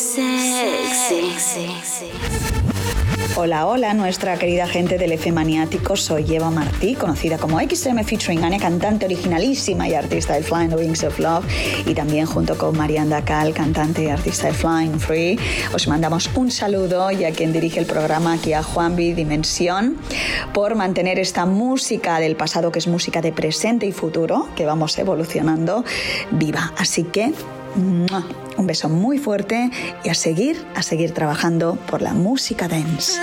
sexy. Hola, hola, nuestra querida gente del F Maniático. Soy Eva Martí, conocida como XM featuring Anya, cantante originalísima y artista de Flying the Wings of Love. Y también junto con Marianne Dacal, cantante y artista de Flying Free. Os mandamos un saludo y a quien dirige el programa, aquí a Juanvi Dimensión, por mantener esta música del pasado, que es música de presente y futuro, que vamos evolucionando, viva. Así que un beso muy fuerte y a seguir trabajando por la música dance.